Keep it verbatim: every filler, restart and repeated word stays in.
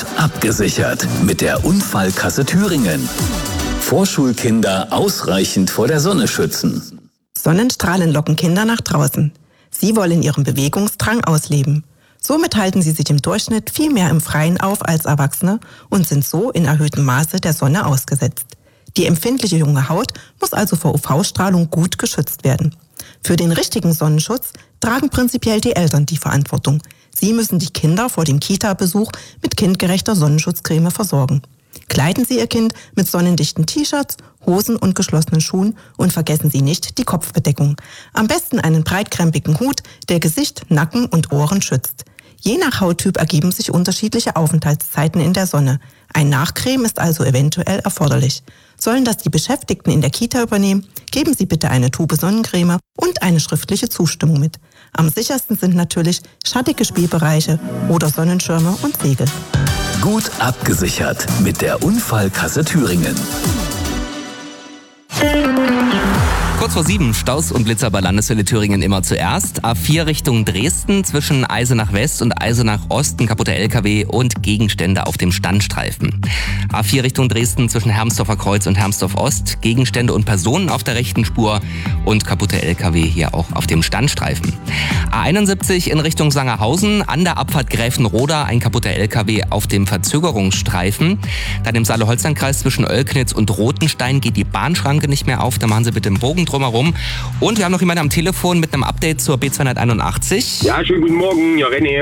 Gut abgesichert mit der Unfallkasse Thüringen. Vorschulkinder ausreichend vor der Sonne schützen. Sonnenstrahlen locken Kinder nach draußen. Sie wollen ihren Bewegungsdrang ausleben. Somit halten sie sich im Durchschnitt viel mehr im Freien auf als Erwachsene und sind so in erhöhtem Maße der Sonne ausgesetzt. Die empfindliche junge Haut muss also vor U V-Strahlung gut geschützt werden. Für den richtigen Sonnenschutz tragen prinzipiell die Eltern die Verantwortung. Sie müssen die Kinder vor dem Kita-Besuch mit kindgerechter Sonnenschutzcreme versorgen. Kleiden Sie Ihr Kind mit sonnendichten T-Shirts, Hosen und geschlossenen Schuhen und vergessen Sie nicht die Kopfbedeckung. Am besten einen breitkrempigen Hut, der Gesicht, Nacken und Ohren schützt. Je nach Hauttyp ergeben sich unterschiedliche Aufenthaltszeiten in der Sonne. Ein Nachcreme ist also eventuell erforderlich. Sollen das die Beschäftigten in der Kita übernehmen, geben Sie bitte eine Tube Sonnencreme und eine schriftliche Zustimmung mit. Am sichersten sind natürlich schattige Spielbereiche oder Sonnenschirme und Segel. Gut abgesichert mit der Unfallkasse Thüringen. Kurz vor sieben, Staus und Blitzer bei Landeswelle Thüringen immer zuerst. A vier Richtung Dresden, zwischen Eisenach West und Eisenach Ost, ein kaputter L K W und Gegenstände auf dem Standstreifen. A vier Richtung Dresden, zwischen Hermsdorfer Kreuz und Hermsdorf Ost, Gegenstände und Personen auf der rechten Spur und kaputte L K W hier auch auf dem Standstreifen. A einundsiebzig in Richtung Sangerhausen, an der Abfahrt Gräfenroda, ein kaputter L K W auf dem Verzögerungsstreifen. Dann im Saale-Holstein-Kreis zwischen Oelknitz und Rothenstein geht die Bahnschranke nicht mehr auf, da machen Sie bitte einen Bogen drumherum. Und wir haben noch jemanden am Telefon mit einem Update zur B zweihunderteinundachtzig. Ja, schönen guten Morgen, ja René.